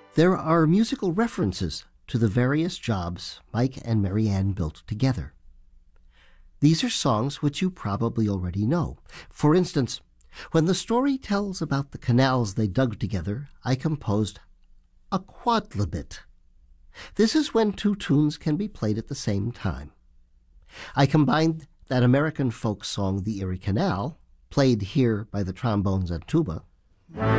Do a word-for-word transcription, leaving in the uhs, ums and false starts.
There are musical references to the various jobs Mike and Marianne built together. These are songs which you probably already know. For instance, when the story tells about the canals they dug together, I composed a quadlibet. This is when two tunes can be played at the same time. I combined that American folk song, The Erie Canal, played here by the trombones and tuba,